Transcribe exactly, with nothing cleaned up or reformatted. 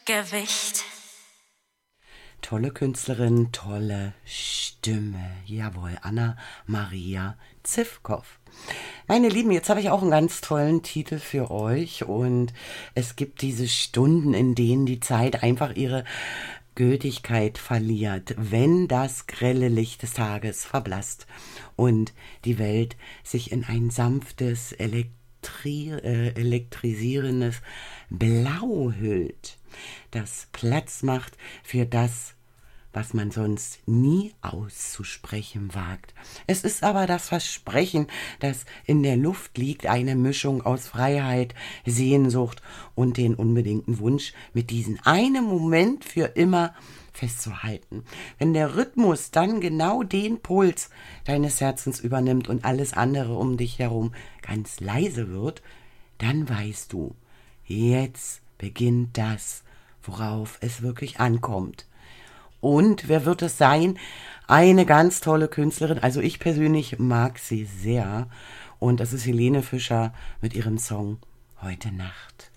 Gewicht. Tolle Künstlerin, tolle Stimme. Jawohl, Anna-Maria Zivkow. Meine Lieben, jetzt habe ich auch einen ganz tollen Titel für euch und es gibt diese Stunden, in denen die Zeit einfach ihre Gültigkeit verliert, wenn das grelle Licht des Tages verblasst und die Welt sich in ein sanftes, elektri- äh, elektrisierendes Blau hüllt, das Platz macht für das, was man sonst nie auszusprechen wagt. Es ist aber das Versprechen, das in der Luft liegt, eine Mischung aus Freiheit, Sehnsucht und den unbedingten Wunsch, mit diesem einen Moment für immer festzuhalten. Wenn der Rhythmus dann genau den Puls deines Herzens übernimmt und alles andere um dich herum ganz leise wird, dann weißt du, jetzt beginnt das, worauf es wirklich ankommt. Und wer wird es sein? Eine ganz tolle Künstlerin. Also ich persönlich mag sie sehr. Und das ist Helene Fischer mit ihrem Song Heute Nacht.